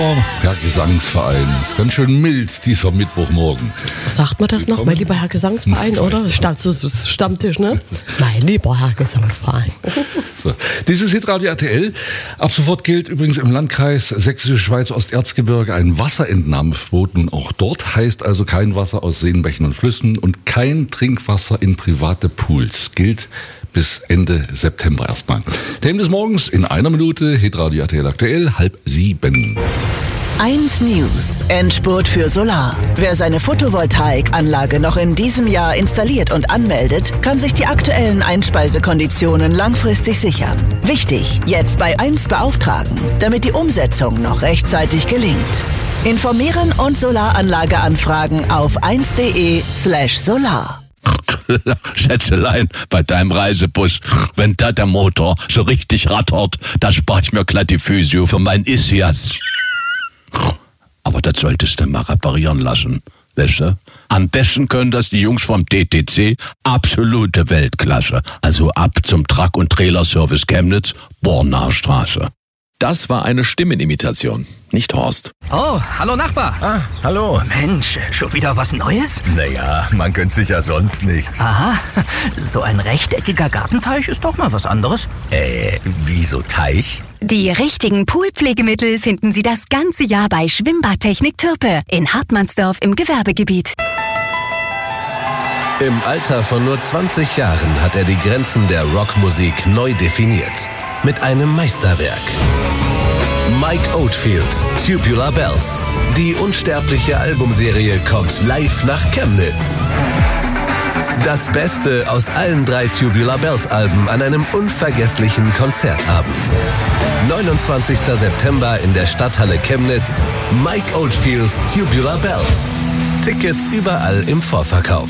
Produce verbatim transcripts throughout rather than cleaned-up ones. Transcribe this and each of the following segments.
Herr Gesangsverein, ist ganz schön mild dieser Mittwochmorgen. Sagt man das noch, mein lieber Herr Gesangsverein, oder? Stand zu Stammtisch, ne? Mein lieber Herr Gesangsverein. So. Dieses Hitradio R T L. Ab sofort gilt übrigens im Landkreis Sächsische Schweiz Osterzgebirge ein Wasserentnahmeverbot. Nun auch dort heißt also kein Wasser aus Seen, Bächen und Flüssen und kein Trinkwasser in private Pools. Gilt bis Ende September erstmal. Themen des Morgens in einer Minute. Hitradio R T L aktuell, halb sieben. eins News. Endspurt für Solar. Wer seine Photovoltaikanlage noch in diesem Jahr installiert und anmeldet, kann sich die aktuellen Einspeisekonditionen langfristig sichern. Wichtig, jetzt bei eins beauftragen, damit die Umsetzung noch rechtzeitig gelingt. Informieren und Solaranlage anfragen auf eins punkt de slash solar. Schätzelein, bei deinem Reisebus, wenn da der Motor so richtig rattert, da spar ich mir glatt die Physio für mein Ischias. Aber das solltest du mal reparieren lassen, weißt du? Am besten können das die Jungs vom D T C, absolute Weltklasse. Also ab zum Truck- und Trailerservice Chemnitz, Bornaer Straße. Das war eine Stimmenimitation, nicht Horst. Oh, hallo Nachbar. Ah, hallo. Mensch, schon wieder was Neues? Naja, man gönnt sich ja sonst nichts. Aha, so ein rechteckiger Gartenteich ist doch mal was anderes. Äh, wieso Teich? Die richtigen Poolpflegemittel finden Sie das ganze Jahr bei Schwimmbadtechnik Türpe in Hartmannsdorf im Gewerbegebiet. Im Alter von nur zwanzig Jahren hat er die Grenzen der Rockmusik neu definiert. Mit einem Meisterwerk. Mike Oldfield, Tubular Bells. Die unsterbliche Albumserie kommt live nach Chemnitz. Das Beste aus allen drei Tubular Bells Alben an einem unvergesslichen Konzertabend. neunundzwanzigster September in der Stadthalle Chemnitz. Mike Oldfields Tubular Bells. Tickets überall im Vorverkauf.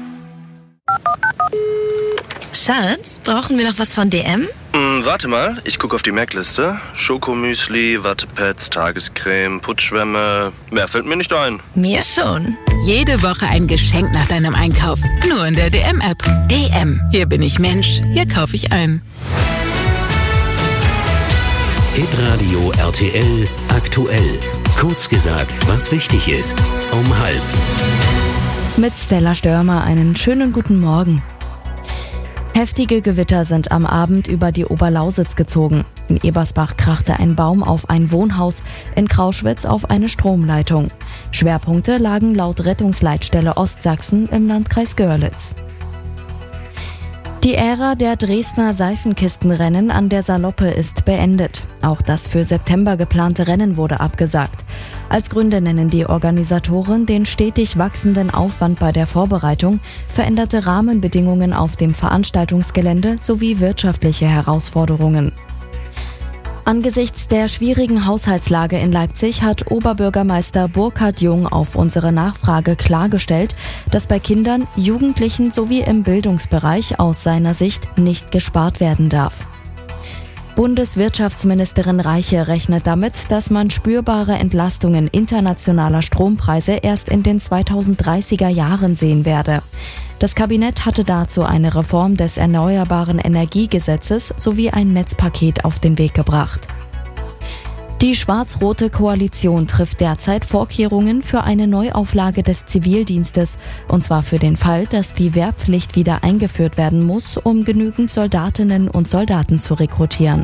Schatz, brauchen wir noch was von D M? Mm, warte mal, ich gucke auf die Merkliste. Schokomüsli, Wattepads, Tagescreme, Putzschwämme. Mehr fällt mir nicht ein. Mir schon. Jede Woche ein Geschenk nach deinem Einkauf. Nur in der D M-App. D M. Hier bin ich Mensch. Hier kaufe ich ein. Hitradio R T L aktuell. Kurz gesagt, was wichtig ist. Um halb. Mit Stella Störmer einen schönen guten Morgen. Heftige Gewitter sind am Abend über die Oberlausitz gezogen. In Ebersbach krachte ein Baum auf ein Wohnhaus, in Krauschwitz auf eine Stromleitung. Schwerpunkte lagen laut Rettungsleitstelle Ostsachsen im Landkreis Görlitz. Die Ära der Dresdner Seifenkistenrennen an der Saloppe ist beendet. Auch das für September geplante Rennen wurde abgesagt. Als Gründe nennen die Organisatoren den stetig wachsenden Aufwand bei der Vorbereitung, veränderte Rahmenbedingungen auf dem Veranstaltungsgelände sowie wirtschaftliche Herausforderungen. Angesichts der schwierigen Haushaltslage in Leipzig hat Oberbürgermeister Burkhard Jung auf unsere Nachfrage klargestellt, dass bei Kindern, Jugendlichen sowie im Bildungsbereich aus seiner Sicht nicht gespart werden darf. Bundeswirtschaftsministerin Reiche rechnet damit, dass man spürbare Entlastungen internationaler Strompreise erst in den zweitausenddreißiger Jahren sehen werde. Das Kabinett hatte dazu eine Reform des Erneuerbaren Energiegesetzes sowie ein Netzpaket auf den Weg gebracht. Die schwarz-rote Koalition trifft derzeit Vorkehrungen für eine Neuauflage des Zivildienstes, und zwar für den Fall, dass die Wehrpflicht wieder eingeführt werden muss, um genügend Soldatinnen und Soldaten zu rekrutieren.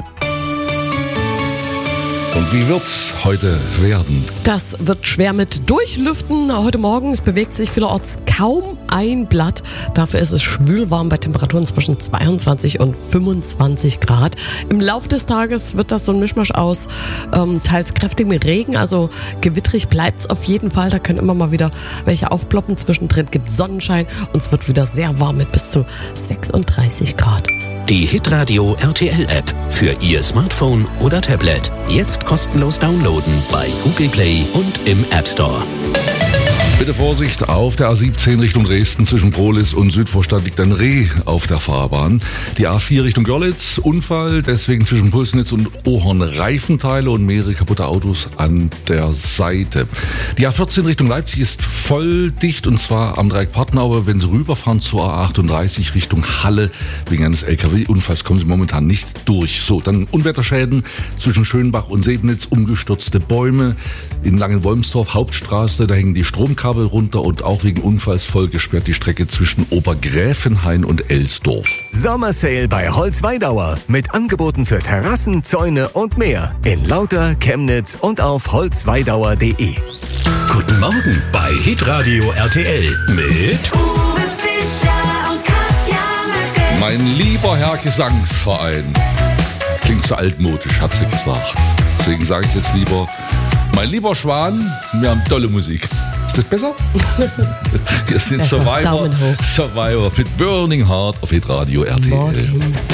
Und wie wird's heute werden? Das wird schwer mit Durchlüften. Heute Morgen, es bewegt sich vielerorts kaum ein Blatt. Dafür ist es schwülwarm bei Temperaturen zwischen zweiundzwanzig und fünfundzwanzig Grad. Im Laufe des Tages wird das so ein Mischmasch aus ähm, teils kräftigem Regen, also gewittrig bleibt's auf jeden Fall. Da können immer mal wieder welche aufploppen. Zwischendrin gibt's Sonnenschein und es wird wieder sehr warm mit bis zu sechsunddreißig Grad. Die Hitradio R T L-App für Ihr Smartphone oder Tablet. Jetzt kostenlos downloaden bei Google Play und im App Store. Bitte Vorsicht, auf der A siebzehn Richtung Dresden zwischen Prohlis und Südvorstadt liegt ein Reh auf der Fahrbahn. Die A vier Richtung Görlitz, Unfall, deswegen zwischen Pulsnitz und Ohorn Reifenteile und mehrere kaputte Autos an der Seite. Die A vierzehn Richtung Leipzig ist voll dicht und zwar am Dreieck Partnaue, wenn Sie rüberfahren zur A achtunddreißig Richtung Halle. Wegen eines L K W-Unfalls kommen Sie momentan nicht durch. So, dann Unwetterschäden zwischen Schönbach und Sebnitz, umgestürzte Bäume in Langenwolmsdorf, Hauptstraße, da hängen die Stromkabel runter und auch wegen Unfalls voll gesperrt die Strecke zwischen Obergräfenhain und Elsdorf. Sommersale bei Holzweidauer mit Angeboten für Terrassen, Zäune und mehr in Lauter, Chemnitz und auf holzweidauer punkt de. Guten Morgen bei Hitradio R T L mit Uwe Fischer und Katja Möcke. Mein lieber Herr Gesangsverein. Klingt so altmodisch, hat sie gesagt. Deswegen sage ich jetzt lieber, mein lieber Schwan, wir haben tolle Musik. Ist das besser? Hier sind Survivor, Survivor mit Burning Heart auf Hitradio R T L. Morgen.